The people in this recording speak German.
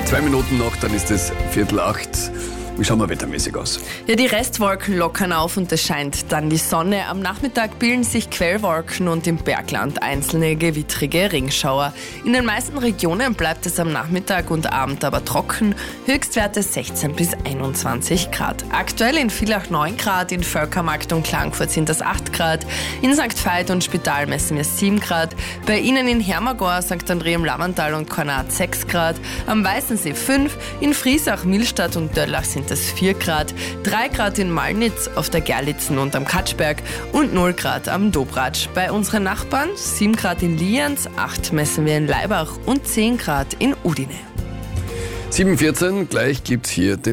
2 Minuten noch, dann ist es 7:45. Wie schauen wir wettermäßig aus? Ja, die Restwolken lockern auf und es scheint dann die Sonne. Am Nachmittag bilden sich Quellwolken und im Bergland einzelne gewittrige Regschauer. In den meisten Regionen bleibt es am Nachmittag und Abend aber trocken. Höchstwerte 16 bis 21 Grad. Aktuell in Villach 9 Grad, in Völkermarkt und Klagenfurt sind das 8 Grad. In St. Veit und Spital messen wir 7 Grad. Bei Ihnen in Hermagor, St. André im Lavantal und Kornat 6 Grad. Am Weißensee 5, in Friesach, Millstatt und Döllach sind es 4 Grad, 3 Grad in Malnitz, auf der Gerlitzen und am Katschberg und 0 Grad am Dobratsch. Bei unseren Nachbarn 7 Grad in Lienz, 8 messen wir in Laibach und 10 Grad in Udine. 7:14, gleich gibt's hier den